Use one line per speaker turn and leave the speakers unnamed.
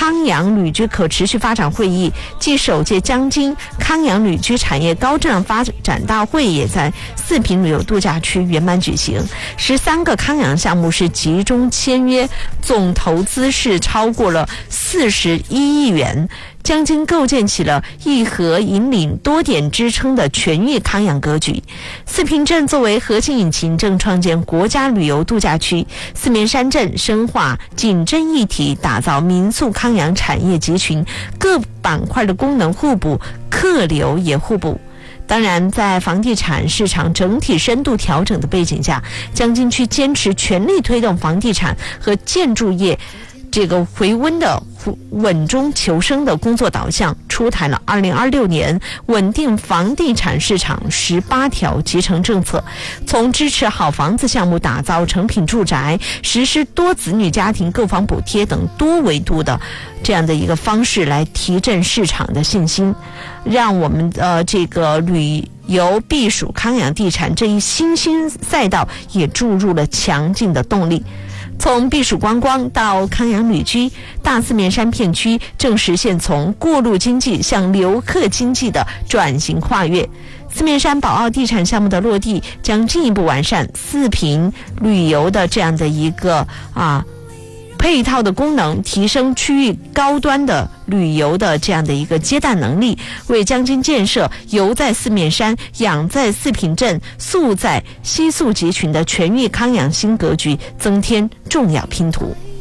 康阳旅居可持续发展会议暨首届江津康阳旅居产业高质量发展大会也在四平旅游度假区圆满举行。13个康阳项目是集中签约，总投资是超过了41亿元。江津构建起了一河引领多点支撑的全域康养格局。四平镇作为核心引擎，正创建国家旅游度假区。四面山镇深化锦镇一体，打造民宿康养产业集群，各板块的功能互补，客流也互补。当然，在房地产市场整体深度调整的背景下，江津区坚持全力推动房地产和建筑业这个回温的稳中求生的工作导向，出台了2026年稳定房地产市场18条集成政策，从支持好房子项目打造成品住宅，实施多子女家庭购房补贴等多维度的这样的一个方式来提振市场的信心，让我们这个旅游避暑康养地产这一新兴赛道也注入了强劲的动力。从避暑观光到康养旅居，大四面山片区正实现从过路经济向游客经济的转型跨越。四面山宝奥地产项目的落地，将进一步完善四平旅游的这样的一个配套的功能，提升区域高端的旅游的这样的一个接待能力，为江津建设游在四面山、养在四平镇、宿在西宿集群的全域康养新格局增添重要拼图。